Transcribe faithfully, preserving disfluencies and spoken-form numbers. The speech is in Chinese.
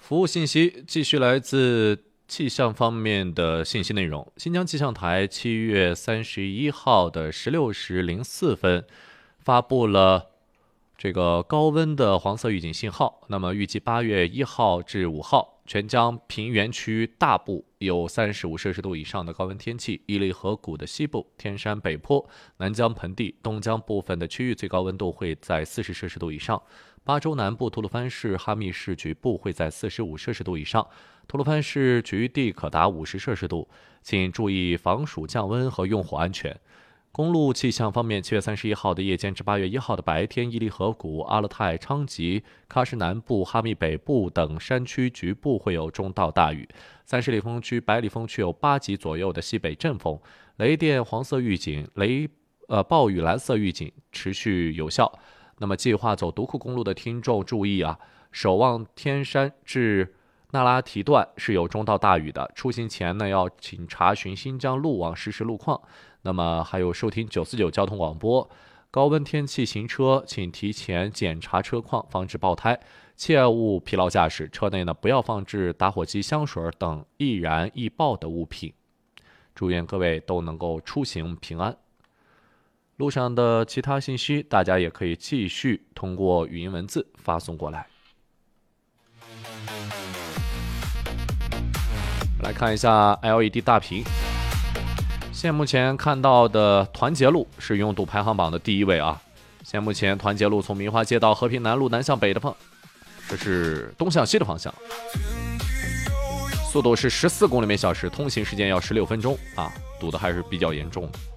服务信息继续来自气象方面的信息内容。新疆气象台七月三十一号的十六时零四分发布了这个高温的黄色预警信号。那么预计八月一号至五号，全疆平原区大部有三十五摄氏度以上的高温天气，伊犁河谷的西部、天山北坡、南疆盆地、东疆部分的区域最高温度会在四十摄氏度以上。巴州南部、吐鲁番市、哈密市局部会在四十五摄氏度以上，吐鲁番市局地可达五十摄氏度，请注意防暑降温和用火安全。公路气象方面，七月三十一号的夜间至八月一号的白天，伊犁河谷、阿勒泰、昌吉、喀什南部、哈密北部等山区局部会有中到大雨。三十里风区、百里风区有八级左右的西北阵风，雷电黄色预警、雷呃暴雨蓝色预警持续有效。那么计划走独库公路的听众注意啊，守望天山至那拉提段是有中到大雨的，出行前呢要请查询新疆路网实时路况。那么还有收听九四九交通广播，高温天气行车请提前检查车况，防止爆胎，切勿疲劳驾驶。车内呢不要放置打火机、香水等易燃易爆的物品。祝愿各位都能够出行平安。路上的其他信息，大家也可以继续通过语音文字发送过来。来看一下 L E D 大屏。现目前看到的团结路是拥堵排行榜的第一位啊。现目前团结路从明华街到和平南路南向北的方，这是东向西的方向，速度是十四公里每小时，通行时间要十六分钟啊，堵得还是比较严重的。